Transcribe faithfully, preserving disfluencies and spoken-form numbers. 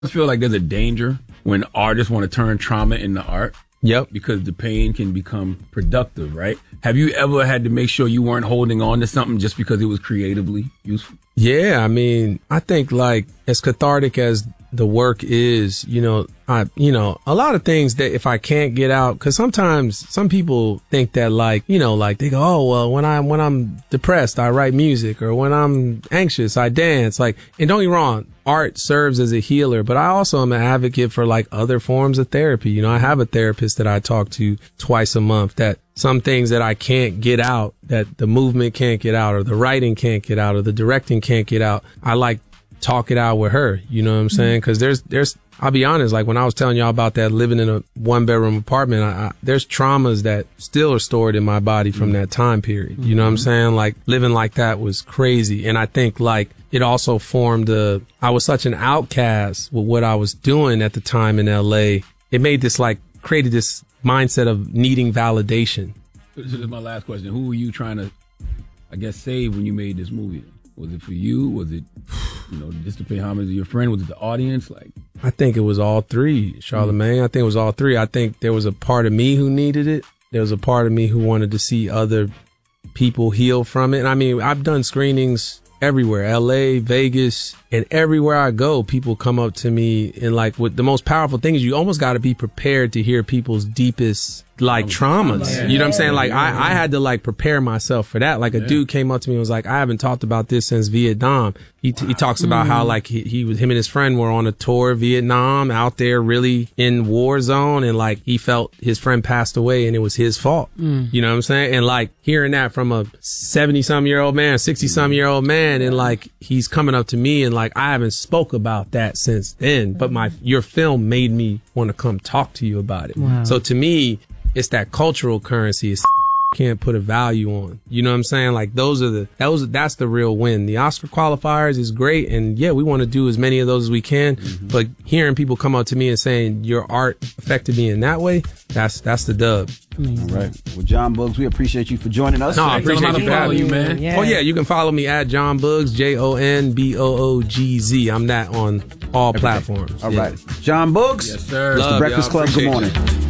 I feel like there's a danger when artists want to turn trauma into art. Yep. Because the pain can become productive, right? Have you ever had to make sure you weren't holding on to something just because it was creatively useful? Yeah, I mean, I think like as cathartic as the work is, you know, I, you know, a lot of things that if I can't get out, cause sometimes some people think that like, you know, like they go, oh, well, when I, when I'm depressed, I write music, or when I'm anxious, I dance. Like, and don't get me wrong, art serves as a healer, but I also am an advocate for like other forms of therapy. You know, I have a therapist that I talk to twice a month that some things that I can't get out, that the movement can't get out, or the writing can't get out, or the directing can't get out. I like talk it out with her. You know what I'm saying? Cause there's, there's, I'll be honest, like when I was telling y'all about that living in a one bedroom apartment, I, I, there's traumas that still are stored in my body from that time period. You know what I'm saying? Like living like that was crazy. And I think like it also formed a, I was such an outcast with what I was doing at the time in L A. It made this like, created this mindset of needing validation. This is my last question. Who were you trying to, I guess, save when you made this movie? Was it for you? Was it, you know, just to pay homage to your friend? Was it the audience? Like, I think it was all three, Charlamagne. Mm-hmm. I think it was all three. I think there was a part of me who needed it. There was a part of me who wanted to see other people heal from it. And I mean, I've done screenings everywhere, L A, Vegas, and everywhere I go, people come up to me and like, what the most powerful thing is you almost got to be prepared to hear people's deepest like traumas. Yeah. You know what I'm saying? Like I, I had to like prepare myself for that. Like a yeah. dude came up to me and was like, I haven't talked about this since Vietnam. He, wow. he talks about mm. how like he, he was, him and his friend were on a tour of Vietnam out there really in war zone. And like he felt his friend passed away and it was his fault. Mm. You know what I'm saying? And like hearing that from a seventy some year old man, sixty some year old man. And like he's coming up to me and like, I haven't spoke about that since then, but my, your film made me want to come talk to you about it. Wow. So to me, it's that cultural currency. It's can't put a value on. You know what I'm saying? Like those are the, that was, that's the real win. The Oscar qualifiers is great. And yeah, we want to do as many of those as we can. Mm-hmm. But hearing people come up to me and saying your art affected me in that way, that's, that's the dub. All right. Well, John Boogz, we appreciate you for joining us. No, I appreciate you for having you, man. Yeah. Oh yeah, you can follow me at John Boogz, J O N B O O G Z. I'm that on all Everything. platforms. All yeah. right. John Boogz. Yes, sir. It's the Breakfast Club. Good morning. You.